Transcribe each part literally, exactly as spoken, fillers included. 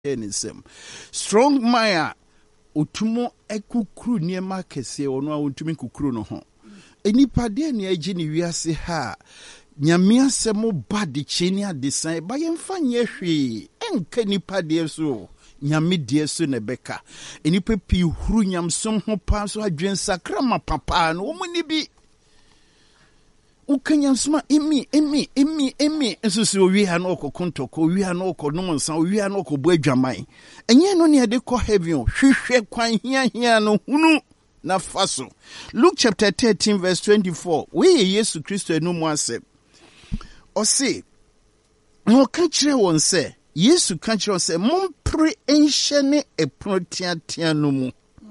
henisem. Strong maya utumo ekukru niema kese ono a untumi kukru no ho. Enipa de ne agi ne wiase ha nyame asemo bad chini adesan ba yemfa nye hwe enka nipa de so nyame de so ne beka enipa pi huru nyamsom ho pa so adwen sakra ma papa no wo ni bi ukanyamsoma emi emi emi emi enso wi ha no okokonto ko wi ha no okonom nsa wi ha no okobo adwaman enye no ne de ko heaven hwehwe kwan hia hia no hunu na faso. Luke chapter thirteen verse twenty-four. We Yesu Kristo enu mu asem. O se no ka kire won se Yesu ka kire se mompre enhyene eprotiatia no mu.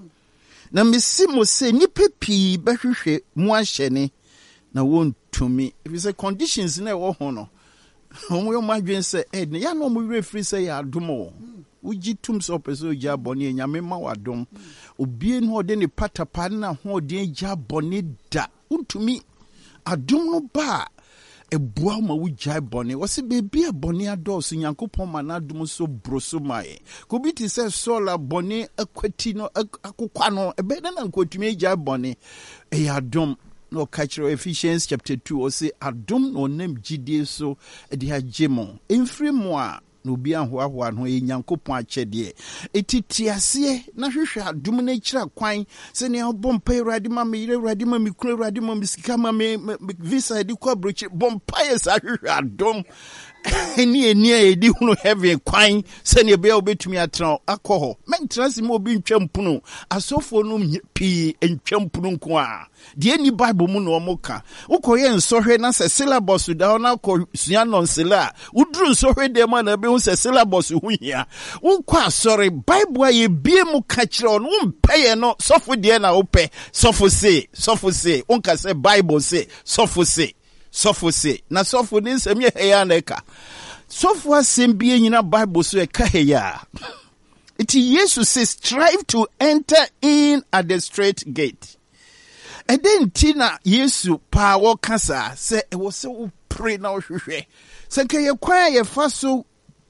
Na mesi mo se nipa pii bahwehwe mu ahyene na won tumi. If you say conditions na wo ho no. Omo yo madwen se eh ya no mo refri se ya adomo. Uji tum so peso ja boni nyame ma wadom obie no de ne patapa na ho de ja boni da untumi adom no ba ebua ma wuja boni wose bebi boni adoso nyankopon ma na adom so broso mai ko bi ti se sola boni akwati no akokwa no ebe na nkotumi ja boni e ya adom no cultural Ephesians chapter two o say adom no nem gidie so e de agemo emfiri mo a no bi ahoahoa no e nyankopon akyede etitiase na hwehwe adom na kira kwan se ne obompa Awurade ma me yire Awurade ma me kura Awurade ma me sika ma me visa di kwa brochi bompa yes hwehwe adom eni eni edi hunu heaven kwan se ne be obetumi atran akoho mentrasi mo obi ntwampuno asofo no pi ntwampuno nko a de ni bible mu no omoka ukoye nsohwe na se syllabus da na ko sua nonsela uduru nsohwe de ma na be hu se syllabus hu hia unkwa sorry bible aye bie mu ka kire on umpeye no sofo de na ope sofo se sofo se unka se bible se sofo se sofo se na sofo ni nsem ye heya na eka sofo asem bie nyina bible so eka heya it Jesus says strive to enter in at the straight gate. And then Tina Yesu pa wo kasa se e wo se wo pray na wo hwehwe se ke ye kwa ye fa so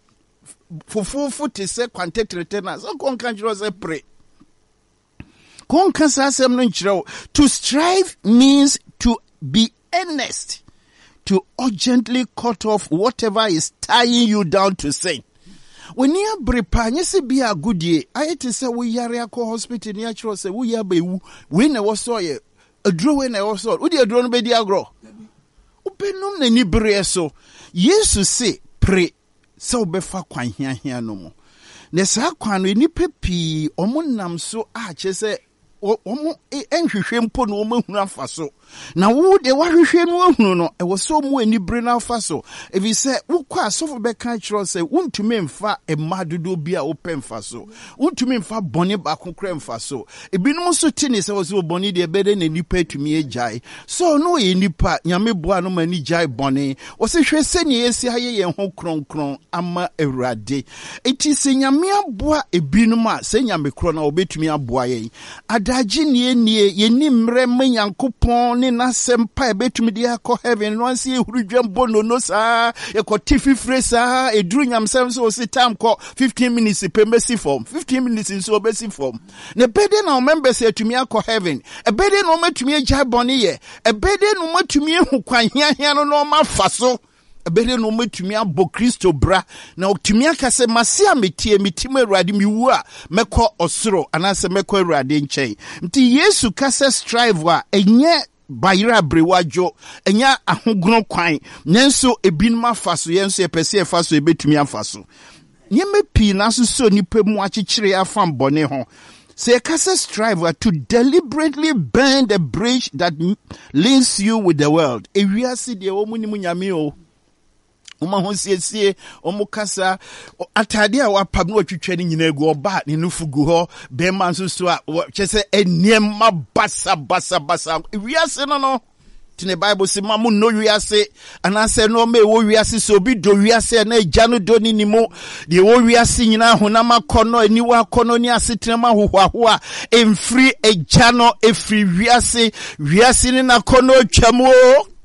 fofufu te se contact return so kon kan jiro se pray kon kasa asem no nchiro to strive means to be earnest, to urgently cut off whatever is tying you down to sin. When you brepa nyese be a good ye ayete se wo yare akọ hospital ni akiro se wo ya ba ewu we na wo so ye aduro we na wo so wo di aduro no be di agro openum na ni bre so Yesu se pre se obefa kwan hia hia no mo na sa kwan no ni pepi omonam so a chese omo enhwehwe mpo no omahunu afa so na wo de wahwehwe no ahunu no e wo so mu ani bre na afa so if you say wo kwa sofo be kan kiro say wontumi mfa e madodo bia wo pemfa so wontumi mfa bone ba kokra mfa so ebinum so tini say wo so bone de bede na nipa tumi ejai so no ye nipa nyame boa no mani jai bone wo se hwe se ne esi haye ye ho kronkron ama Awurade enti se nyame aboa ebinum a se nyame kro na obetumi aboa ye adaji nie nie ye ni mre manyankopon ni na sempa ebetumi dia akọ heaven no anse ehurudwam bono no sa ekọ tififre sa eduru nyamsem so si time ko fifteen minutes pembesi form fifteen minutes so obesi form ne bede na members etumi akọ heaven ebede no matumi agya boni ye ebede no matumi ehu kwan hia hia no no mafa so ebede no matumi abo Kristo bra na otumi akase mase ametie mitim Awurade miwu a mekọ osoro anase mekọ Awurade nkyɛn nti Yesu kase strive a enye bayira brewajo enya ahogron kwan nenso ebinum afaso yenso epese efaso ebetumi afaso nyeme pi na so nipa mu akyekyere afam bone ho say kase strive to deliberately burn the bridge that links you with the world ewiase de wo mu ni mu nyame o Uma honsiesie omukasa atade a wapam no twetwe ni nyina egu oba ne nufugu ho be man so so a kyese eniem basa basa basa wiase no no tine Bible say mamu no wiase anase no me wo wiase so bi do wiase na agya no do ni nimu de wo wiase nyina honam akono aniwa akono ni asetrema hohoaho a emfiri agya no efiri wiase wiase ni na kono twamo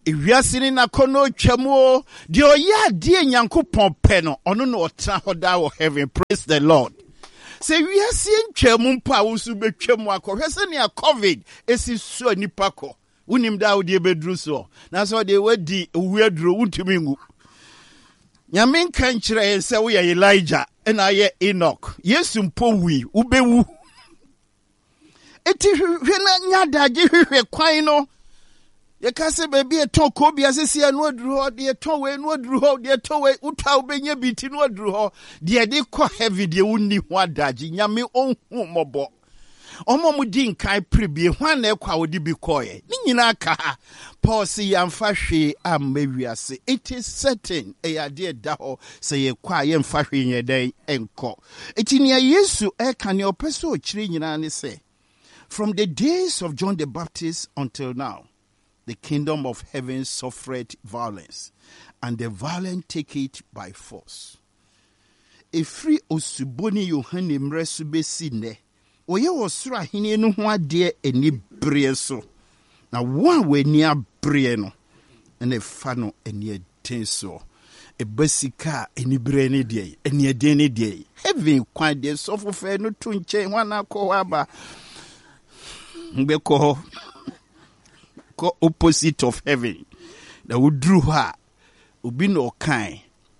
Ewiase na kono twamo de oya de Nyankopɔn pɛ no ɔno na ɔtra hɔ da wɔ heaven. Praise the Lord. Se wiase ntwamu mpa wo so betwamu akɔhwɛ se ne covid esi so nipa kɔ wonim da wo de bedru so na so de wadi wuaduro wuntumi ngu nyame nka nkyerɛ se wo yɛ Elijah na yɛ Enoch Yesu mpo wi ubewu eti hwehwe na nyadagye hwehwe kwan no ye ka se baby eton ko bia sesi anu aduru ho de eton we anu aduru ho de eton we utwa obenya biti no aduru ho de de kɔ heavy de wonni ho adagye nyame onhu mɔbɔ omo mu di nkai prebie hwan na ekwa wodi bi kɔe ni nyina ka Paul si yamfa hwe amawiase it is certain e ade da ho se ye kwa ye mfa hwe nyɛdɛn enko eti ne Yesu e ka ne opese o kyire nyina ne se from the days of John the Baptist until now the kingdom of heaven suffered violence, and the violent take it by force. Efri osuboni Yohane mresu besi ne, oye osura hini no ho ade eni brie so. Na wan we ni abrie no, ene fa no eni eden so. E basika eni brie ne de, eni eden ne de. Heaven kwan de so fofe no to nche wana ko aba. Mbe ko opposite of heaven. That would drew her. Ubi no kind.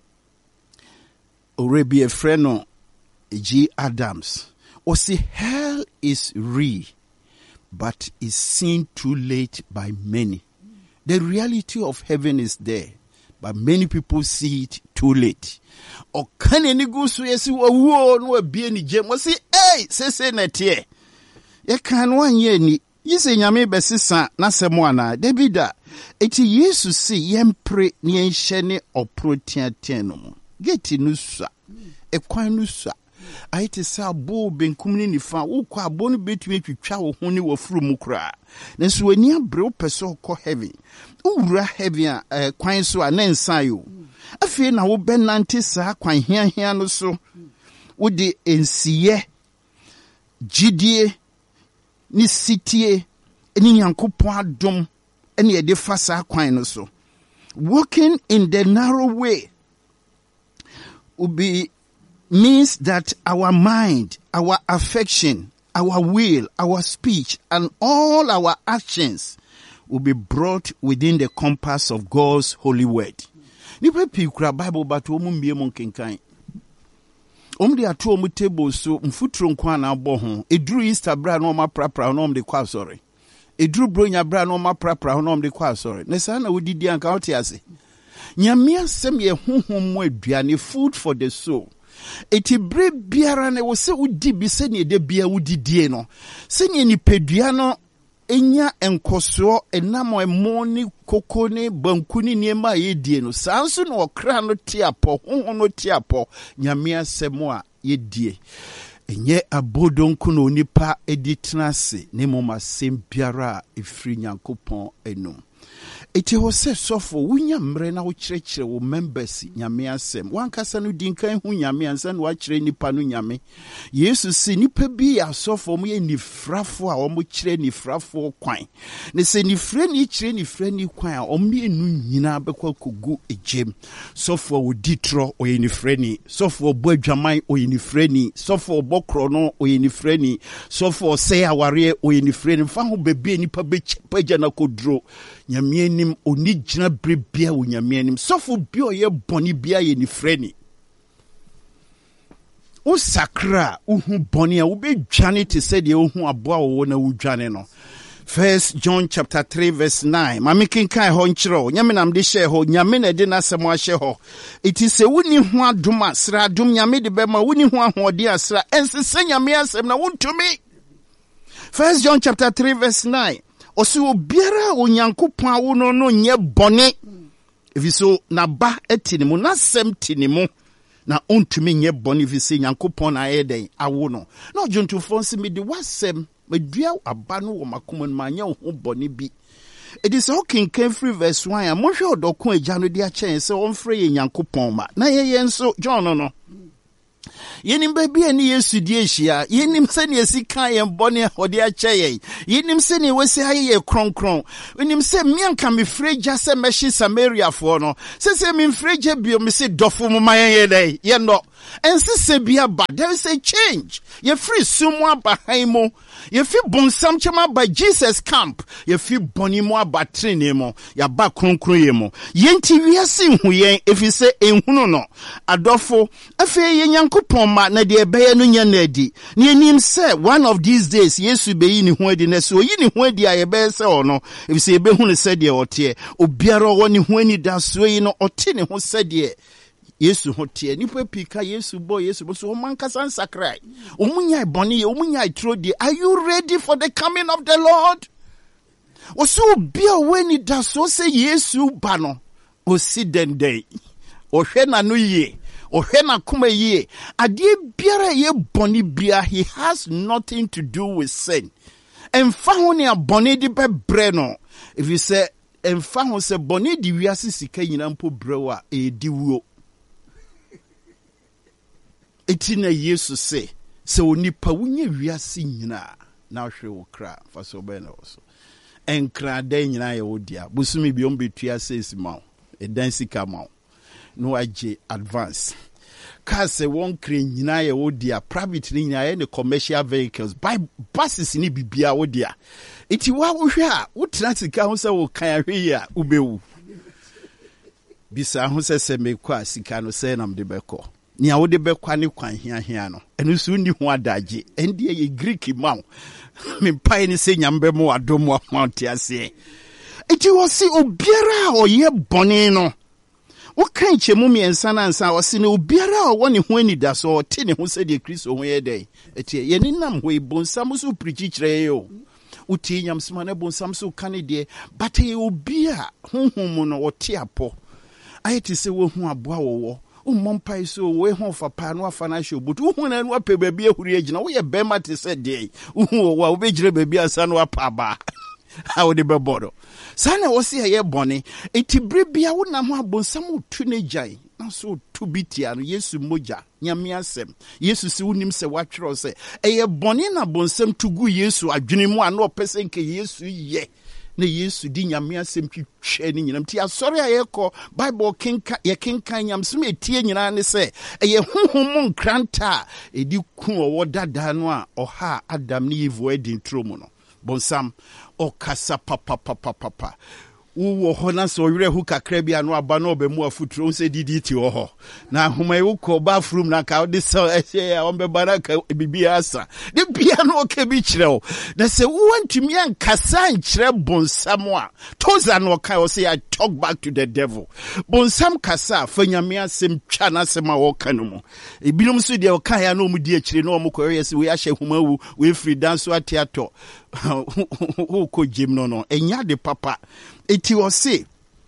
Already a friend of G. Adams. Or say hell is real, but is seen too late by many. The reality of heaven is there, but many people see it too late. Or can any go so yes, wo no be any gem? Was say, hey, say say net here. You can one year ni. Yise nyame besisa na semwana debida eti Yesu si yempre ni enhye ne oprotiaten no mu geti nusa ekwan nusa ayite sa bo benkum ni nifa wo kwa abo no betumi twitwa wo ho ni wafuru mu kra nanso wani abre wo peso ko heaven wura heaven a kwan so a nansa yo afie na wo benante sa kwan hia hia no so wo de ensiye gidie ni sitie ni Nyankopɔn adom ene ye de fasa kwan no so walking in the narrow way will be means that our mind, our affection, our will, our speech and all our actions will be brought within the compass of God's holy word. Nipa pi kura Bible but omu mbie mo kenkan omde ato omu table so mfutro nkwa na abɔ ho eduru Easter bra na oma prapra na omde kwa sorry eduru bronya bra na oma prapra na omde kwa sorry ne sa na wodidi anka wote ase nyame asɛm ye honhom mu aduane food for the soul eti bre biara na wo se wodi bi se ne de bia wodidie no se ne nipadua no enya enkoso enamo emo ni koko ni banku ni niema yedie no sanso no okra no tiapo honhom no tiapo nyame asɛm a yedie enye abodonku no nipa editrase ne moma sem biara efri Nyankopɔn enum eti ho se sofo wunya mre na wo kyerɛkyerɛ wo members nyame asɛm wankasa no dinkan hu nyame ansa no wakyerɛ nipa no nyame Yesu si nipa bi asofo mo ye nifrafo a wo mo kyerɛ nifrafo kwan ne se nifre ni kyerɛ nifre ni kwan a o me enu nyina bekwa kogu ejem sofo wo ditro o ye nifre ni sofo bo adwaman o ye nifre ni sofo bokro no o ye nifre ni sofo sɛ aware o ye nifre ni fa ho bebe nipa be pagya na kodro nyame nim oni gyina brebia wo nyame nim sofo bi o ye boni bia ye ni freni o sakra uhu boni a wo be dwane te se de ohu aboa wo na wo dwane no. First John chapter three verse nine. Mami kinkai ho nkyerɛ nyame nam de hyɛ ho nyame na de na asɛm ahyɛ ho. It is a woni ho adom asra adom nyame de bɛma woni ho ahode asra ensese nyame asɛm na wontumi. First John chapter three verse nine. Osi obiara onyankopɔn awo no no nye bɔne efiso na ba etinimu na sem tinimu na ontumi nye bɔne efise nyankopɔn na ayeden awo no na ojuntufo nsi me de wasem medua aba no wo makoma no manya ho bɔne bi edise okinkan free verse one a mohwe odoko agya no de a kyɛn sɛ ɔmfrɛ ye nyankopɔn ma na ye ye nso John no no Yenim baby any yesu dieshia. Yenim seni esika yen boni odi ache. Yenim seni wese haye kron kron. Yenim se mian ka me freja se meshi Samaria for no. Se se me freja bio me se dofo mo mayen ye ye no. And se bia ba there is a change. Ye free sumwa behind mo. Ye fi bon samchema by Jesus camp. Ye fi boni mo ba trene mo. Ya ba kron kron ye mo. Yenti wiase hu yen efi se enhunu no. Adofo afi ye Nyankopon ma na de ebe no nya na adi. Ne enim se one of these days Yesu be yi ni hu adi na so yi ni hu adi a ye be se ono. Efi se ebe hu ne se de ote. Obiara wo ni hu ani da so yi no ote ne hu se de Yesu hotie nipa pika Yesu boy Yesu bo so manka san sakrai omunya boni omunya trodi. Are you ready for the coming of the Lord? Oso bia weni da so say Yesu ba no osi den day ohwe na no ye ohwe na kuma ye ade biara ye boni bia he has nothing to do with sin. Emfa ho ne aboni di bebre no if you say emfa ho se boni di wiase sika nyina mpo brewa e di wuo. Etina Yesu se se onipa wunye wiase nyina na hwe wo kra fa so be na so enkra da nyina ye wodia busumi bi on betua says ma e dan sika ma no age advance ka se won kra nyina ye wodia private nyina ye ne commercial vehicles by buses ni bibia wodia iti wa wo hwe a wo transika ho se wo kan ahwe ya ubewu bisa ho se se me kwa sika no se nam de beko ni a wode bekwa ne kwan hia hia no enu so ndi ho adaje endi ye Greek maw me pai ni se nyambe mo adom wa mount ase eti wo si obiara o ye bone no wo kan chemu miensa na nsa wo si ne obiara o woni ho ani da so te ne ho se de Kristo ho ye dai eti ye ni nam ho ibonsam so preach kire yo uti nyam sma na bonsam so kan de but e obia honhom no wo te apo ayeti se wo hu aboa wo Umompai so we hon fa pa no afa na hwe but uhu na no ape baabi ahuri agina wo ye bema te se de uhu wa wo begire baabi asa no apa ba how de be bodo sana wo se ye bone eti brebia wo na ho abonsam tu ne jai na so tu bitia no Yesu moja nyame asem Yesu se wonim se watwero se eye bone na bonsam tugu Yesu adwene mu ana opese nke Yesu ye na Yesu di nyame asem twitwe ni nyinam ti asori ayeko Bible kenka ye kenka nyamsem etie nyina ne se eye honhom nkranta edi ku owo dada no a oha Adam ni Eve wedding tromo no bonsam okasa papa papa papa wo ho na so were hu kakra bia no aba no be mu afuturo se didi ti wo ho na homa e ko bathroom na ka de so ehye on be baraka bibia asa de bia no ka bi kire na se wo wantumi ankasa nkire bonsam a toza no ka o say I talk back to the devil bonsam kasa fa nyame asem twa na asem a wo ka no mu e binom so de o ka ya no mu di akire no mo ko yes we ahye homa wu we free dance so atiato o ko jim no no enya de papa eti o se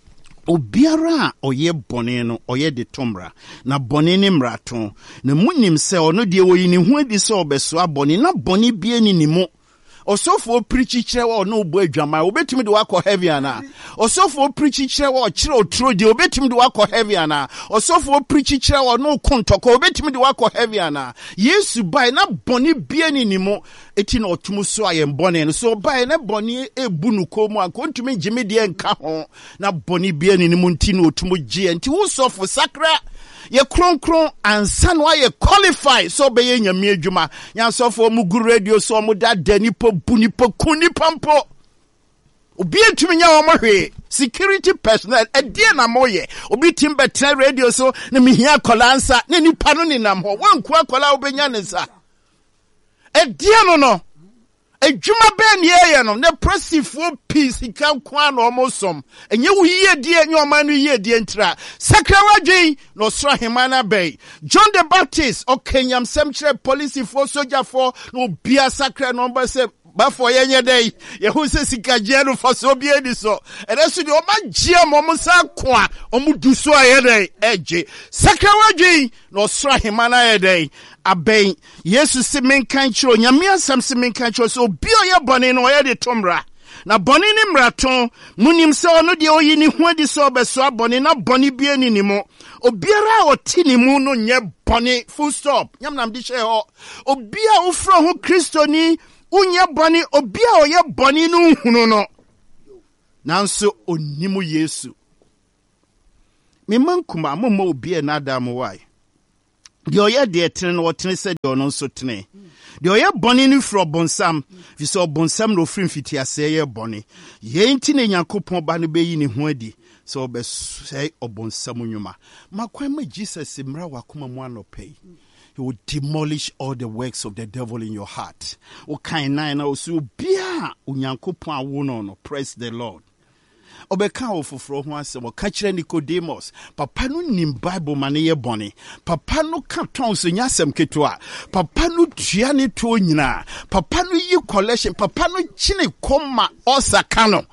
obiara oye bone no oye de tomra na bone ne mrato na munim se ono de woyi ni hu adi se obeso abone na bone bie ni ni mu osofo preach kire wa no bo adwama obetimi de wakọ heavy ana osofo preach kire wa kire otro de obetimi de wakọ heavy ana osofo preach kire wa no kontoko obetimi de wakọ heavy ana Yesu bai na bone bie ni ni mu eti na otumu so ayem bone no so bai na bone ebu nu komu an kontumi gime de nka ho na bone bie ni ni mu nti na otumu gie nti wo sofo sakra ye kron kron ansa no ye qualify so be ye nyame adwuma nya sofo mu gu radio so mu da dani po buni po kuni pampo obi entumi nya wo mahwe security personnel e die na moye obi tim betre radio so na mihia kolansa na nipa no ni nam ho wanku akola obenya ne sa e die no no adwuma be ne ye no ne prosifo peace kan kwa na omosom enye wo yie die enye oman no yie die ntra sakrawadwen no sro hemana bay John the Baptist o kenyam semchre police for soldier for no bia sakra number se bafo yenye dey ye hu se sikaje no for so bia di so ereso de o ma gia mo sa kwa o mu du so aye dey eje sakrawadwen no sro hemana ye dey abeng Yesu se menkan chiro nyame asam se menkan chiro so bio ye bone no ye de tomra Na boni ni mraton, munim se ono de oyi ni ho adi se obeso boni na boni bie ni ni mo. Obiara oti ni mu no nye boni, full stop. Nyam nam di she ho. Obia ufro ho Kristo ni unye boni, obia oye boni no hunu no. Nanso onimu Yesu. Me man kuma mo mo obia na adam why. De oye de tene no tene se de ono so tene. De oye boni ni fro bonsam, fi so bonsam no frim fiti ase ye boni. Ye nti ne Nyankopon ba no beyi ni ho adi. So be say obonsam nyuma. Makwan ma Jesus mra wakoma mu anopai. He will demolish all the works of the devil in your heart. O kind nine na so bia Onyankopon awo no no. Praise the Lord. Obeka ofoforo ho asem o ka kire Nicodemus papa no nim Bible mane ye bone papa no ka ton so nyasem ketwa papa no tua ne to nyina papa no yi collection papa no chine koma osaka no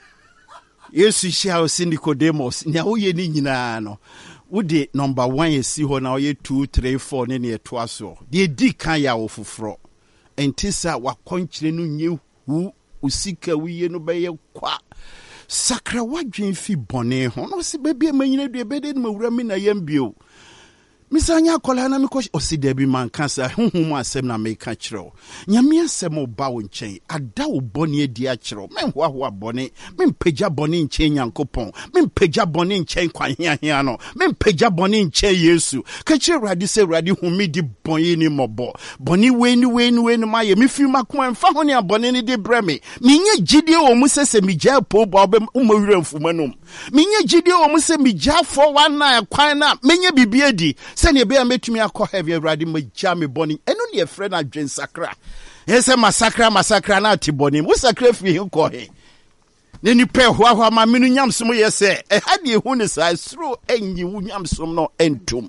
Yesu shia o si Nicodemus nya wo ye ni nyina no wode number one ye si ho na wo ye two three four ne ne to aso de di kan ya ofoforo entisa wakonkyire no nye hu usika wiye no be ye kwa Sakra wadwen fi bone ho no se bebia manyina du ebede no mawura mi na yambio misanya kola na mikosh osidebi man kansa honhom asem na meka kire nyame asem oba wo nchen ada wo bone adi a kire men hoahoa bone men pagya bone nchen Nyankopon men pagya bone nchen kwanhiahia no men pagya bone nchen Yesu ka kire radi se radi humi di bone ni mobo bone we ni we ni we ni maye mi fi makoma mfa ho ne bone ni de breme menye gidie wo mu sese mi gya po bo obem umawura mfumanom menye gidie wo mu se mi gya for one na kwan na menye bibie di Send ye be a metumi akọ heavy ready ma jam boni eno ne ye friend adwen sakra yese masakra masakra na ati boni mu sakra fi ko he ne ni pe ho ho ma menu nyamsom yese e ha de hu ne sa sro enyi wu nyamsom no entum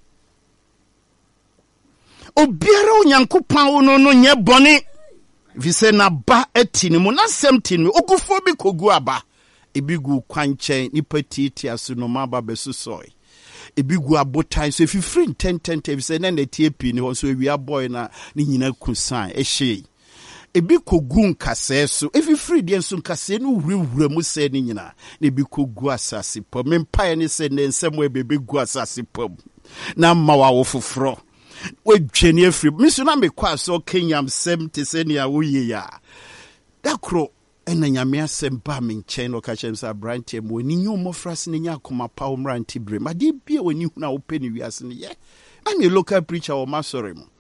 obiara Onyankopon no no nye boni vise na ba etini mu na semtini ogufo bi kogu aba ebigu kwanchen ni petiti asu no ma ba besusoi ebigu abotai so if you free ten ten ten say na na tie pi ni ho so wi aboy na ni nyina kusan e hye ebi kogu nkase so if you free dey so nkase no wurewura mu se ni nyina na ebi kogu asase pom mpa ne se ne nsem we bebe gu asase pom na mawa wo foforo we dwene afri miso na mekwa so kenyam sem te se ne awo ye ya dakro ena nyame asem ba me nchen no ka chem sa branche mo ni nyom frase ne nya akoma pa o mranti bre ma de bia wani hu na wo pe ni wiase ne ye I'm a local preacher o masore mo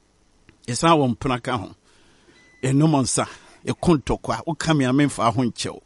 esa wo mpna ka ho eno monsa e kontokwa wo kam ya memfa ho nchew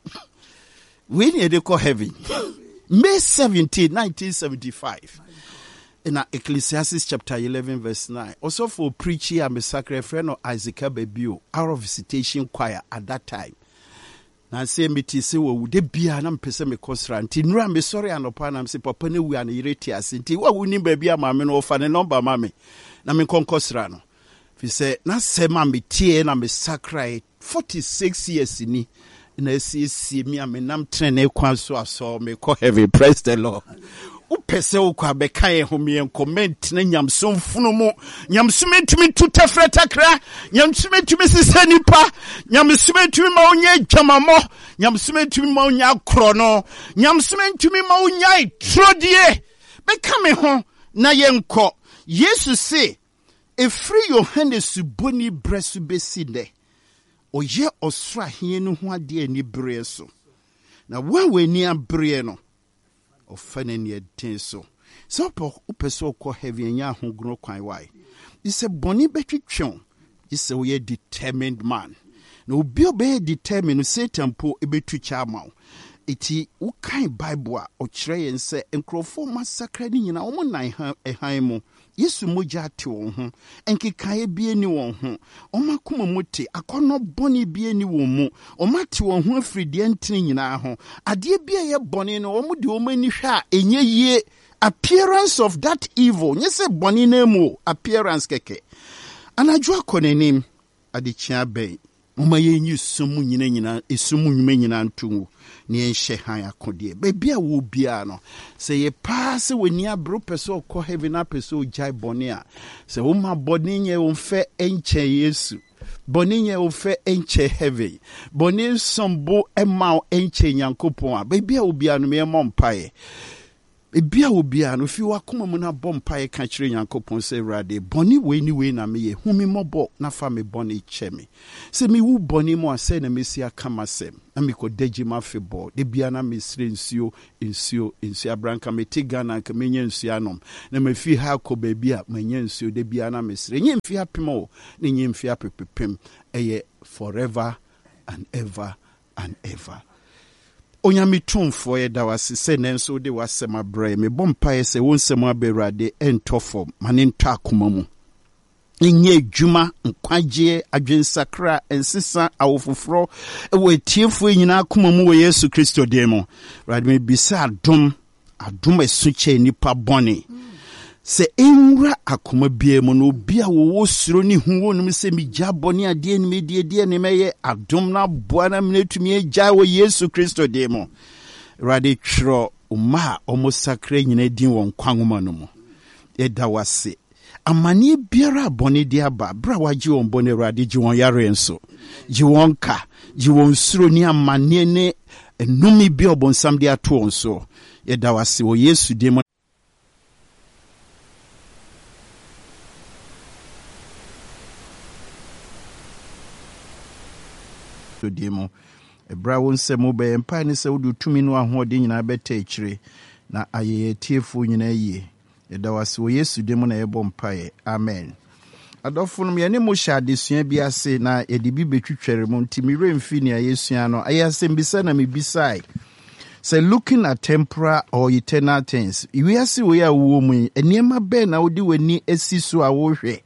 we ni de ko heaven May seventeenth nineteen seventy-five in Ecclesiastes chapter eleven verse nine. Also for preaching I'm a sacred friend of Isaac Babio, our visitation choir at that time. Na say me ti se wo de bia na mpese me kosra nti nura me sorry anopa na mse papa ne wu ana ireti ase nti wa wu ni ba bia ma me no fa ne number ma me na me konkosra no fi se na se ma me tie na me sacred forty-six years ni na si si mi am nam trene kwan so aso me ko heavy. Praise the Lord. Upese ukwa beka ye humi en comment na nyamsom funu mu nyamsom entumi tuta fretakra nyamsom entumi sise nipa nyamsom entumi ma onye jamamo nyamsom entumi ma onya krono nyamsom entumi ma onya trodie beka me ho na yenko Yesu se e free your hand suboni bresu besinde oye osra hie no ho ade ani bre so na wa wani abre no ofane ne den so so po upeso ko heavy nya ho gro kwan why is a boni betwetwon is a we determined man na obi obe determined Satan po ebetu chama iti ukan Bible a o kire yen se enkrofo massacre ni nyina wo nan ha ehan mu Yesu moja ate won ho enkekae bie ni won ho omakoma muti akono boni bie ni won mu omate won ho afridi entene nyina ho ade bie ye boni no omu de omani hwa enye yie appearance of that evil nyese boni na mu appearance keke anadwo akonenim ade chia ben mama ye nyi sumu nyina nyina esumu nyuma nyina ntu ni enhye han akode be bia wo bia no se ye pass woni abro peso ko heaven apeso jai boni a se wo ma boni nye wo fe enche Yesu boni nye ofe enche heavy boni sombo ema enche nyankopon a baby a obi anu me mompae ebia obi anu fi wakoma mu na bompae ka kire nyankopon se rade boni we ni we na me ye humi mobo na fa me boni cheme se mi wu boni mo ase na mesi aka masem na me ko deji ma febo de bia na me sire nsuo nsuo nsuo abranka me tigana ka me nya nsuo anom na me fi ha ko baby a me nya nsuo de bia na me sire nya mfi apemo ne nya mfi apepepem eye forever and ever and ever. Onyami tumfo ye da wase se nenso de wasema bra me bompae se wonsem aberade entofo mane ntwa akoma mu enye adwuma nkwaje adwensakra ensesa awofofro ewo etiefo nyina akoma mu wo Yesu Kristo demo rade me bisa adom adom esuche nipa bone se enwura akoma bie mu no bia wo suro ni hu wonum se mi gya bone ade ni medie die ne meye adom na boa na menetumi agya wo Yesu Kristo demo rade tro uma omosakra nyina din won kwanwoma no mu eda wase amani biara bone dia ba bra waji won bone rade ji won yare enso ji won ka ji won suro ni amane ne enumi bi obonsam dia to onso eda wase wo Yesu demo demo ebra won se mo be empa ni se wudu tumi no ahode nyina beta ekire na ayeye tiefo nyina yie eda wase wo Yesu demo na yebo mpae amen adofo no ye ne mo hya adesua bi ase na edibi betwitwere mo ntimire mfi ne ayesua no ayase mbisa na mebisai say looking at temporal or eternal things we ase we ya wo mu eniema be na wodi wani esiso a wo hwe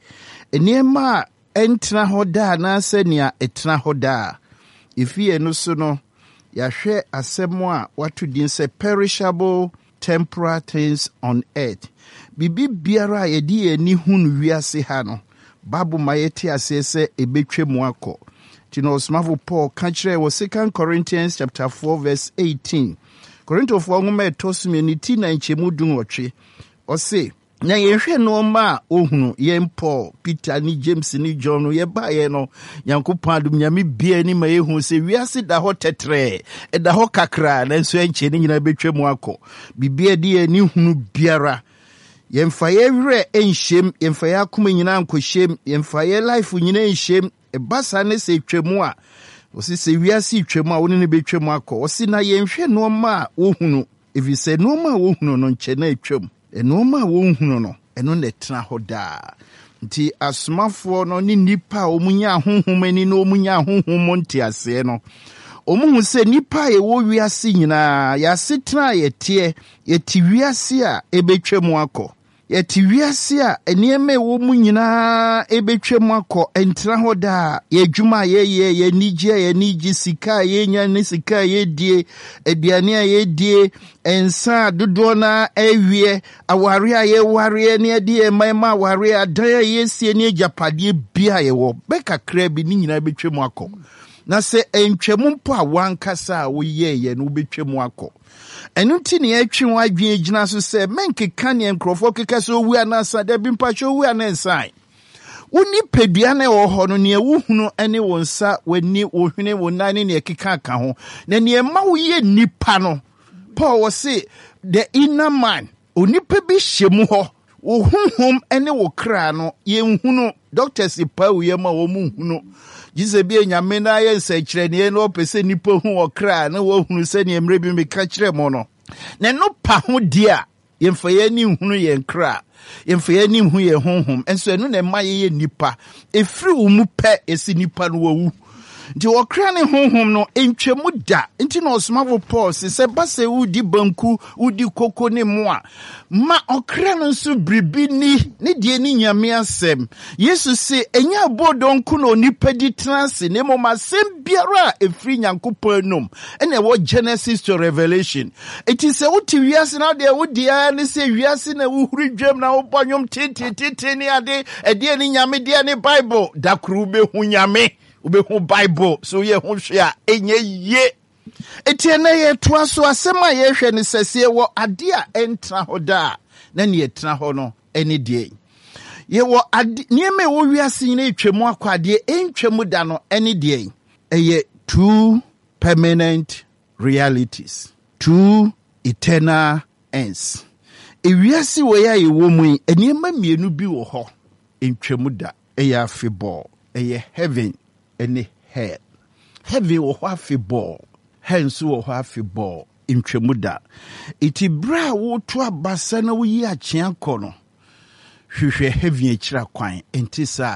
eniema entra hoda na se nia etra hoda ifie no so no yahwe asemo a watu din say perishable temporal things on earth bibi biara yedi ani hunu wiase ha no babu mayeti asese ebetwemu akọ tino osmavo Paul kanchire wo Second Corinthians chapter four verse eighteen Korinto fo nwoma etosumi ni ti na nchemu dun otwe o se na yehwe no ma ohunu ye Paul Peter ni James ni John no ye ba ye no Yankopon adum nyame bia ni ma yehu se wiase da ho tetre e da ho kakra na nso enche ni nyina betwemu akọ bibia di ni hunu biara yemfa ye wre enhyem yemfa ya akoma nyina ankohyem yemfa ye life nyina enhyem e basa ne se twemu a osi se wiase twemu a woni ne betwemu akọ osi na yenhwe no ma ohunu evi se no ma ohunu no nche na etwem eno ma ohunu no eno ne tena hoda nti asomafo no ni nipa omunya ahonhomani no omunya ahonhom nti ase no omuhu se nipa ye wo wiase nyina ya setena yetie yeti wiase a ebetwemu akọ yeti wiase a enieme wo mu nyina ebetwemu akọ entra hoda ye dwuma ye ye ye nige ye nige sika ye nya ne sika ye die aduane a ye die ensa dodo na ewie aware a ye ware ne die mema aware adan ye sie ne japade bia ye wo bekakra bi ni nyina betwemu akọ na se entwemu mpo a wankasa a wo ye ye no betwemu akọ enu ti ne atwi ho adwen gina so se menkeka ne nkrofo keka so wu anasa da bi mpacho wu anensan woni pedua na wo ho no ne wuhunu ene wonsa wani wohwene wonane ne keka ka ho na ne ma wo ye nipa no Paul was say the inner man onipa bi hyemu ho wo honhom ene wo kra no ye nhunu doctors pa wo ye ma wo mu hunu Jesus be nyame na ye nsa kire ne no pese nipa hu okra na wo hunu se ne emre bi me ka kire mo no na no pa ho dia yemfa ye ni hunu ye nkra yemfa ye ni hu ye honhom enso eno na ma ye nipa efiri wo mu pe esi nipa no wu nti okra ne honhom no entwemu da nti no osmavo Paul se base udi banku udi koko ne moa ma okra no nso bribi ni ne die ni nyame asem Yesu se enya bodonku no nipa di transe ne mo masem biara efri Nyankopon nom ene wo Genesis to Revelation it is a uti wiase na de wodi a ne se wiase na wuhuri dwam na wo bonyom titititi ne ade ede ni nyame de ne Bible dakru be hu nyame ube hu Bible so ye hu hwe a enye ye etiene ye toa so asema ye hwe ne sese wo ade a entra ho da na ne etra ho no ene die ye wo nieme wo wiase na etwemu akwade entwemu da no ene de eye two permanent realities, two eternal ends. Ewiase wo ya ye wo mu eniema mienu bi wo ho entwemu da eye afeball eye heaven ene hell. Heaven wo ho afeball, hell so wo ho afeball entwemu da. Iti bra wo to abasa na wo yi akyean kɔ no hwehwɛ heaven akira kwan enti sa